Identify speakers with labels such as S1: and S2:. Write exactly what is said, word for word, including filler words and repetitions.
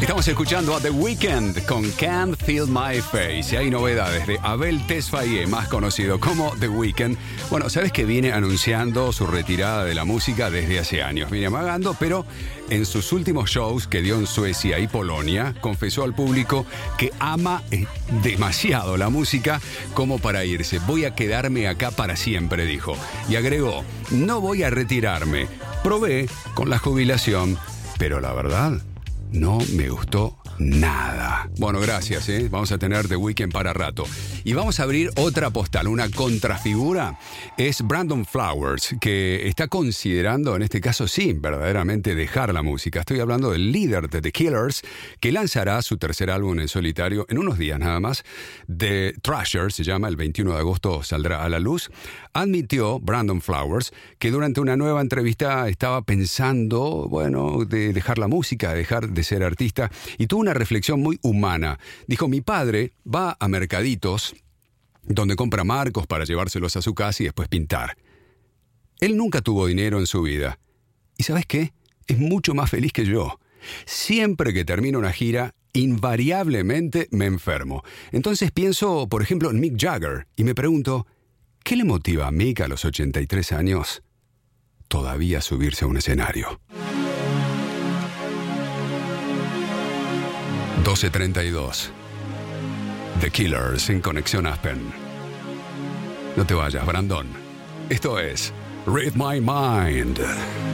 S1: Estamos escuchando a The Weeknd con Can't Feel My Face. Y hay novedades de Abel Tesfaye, más conocido como The Weeknd. Bueno, sabes que viene anunciando su retirada de la música desde hace años. Viene amagando, pero en sus últimos shows que dio en Suecia y Polonia, confesó al público que ama demasiado la música como para irse. Voy a quedarme acá para siempre, dijo. Y agregó, no voy a retirarme. Probé con la jubilación, pero la verdad, no me gustó nada. Bueno, gracias, ¿eh? Vamos a tener The Weeknd para rato. Y vamos a abrir otra postal, una contrafigura. Es Brandon Flowers, que está considerando, en este caso sí, verdaderamente dejar la música. Estoy hablando del líder de The Killers, que lanzará su tercer álbum en solitario en unos días nada más. The Thrasher se llama, el veintiuno de agosto saldrá a la luz. Admitió Brandon Flowers que durante una nueva entrevista estaba pensando, bueno, de dejar la música, de dejar de ser artista, y tuvo una reflexión muy humana. Dijo, mi padre va a mercaditos donde compra marcos para llevárselos a su casa y después pintar. Él nunca tuvo dinero en su vida. ¿Y sabes qué? Es mucho más feliz que yo. Siempre que termino una gira, invariablemente me enfermo. Entonces pienso, por ejemplo, en Mick Jagger y me pregunto, ¿qué le motiva a Mick a los ochenta y tres años todavía subirse a un escenario? doce treinta y dos. The Killers en Conexión Aspen. No te vayas, Brandon. Esto es Read My Mind.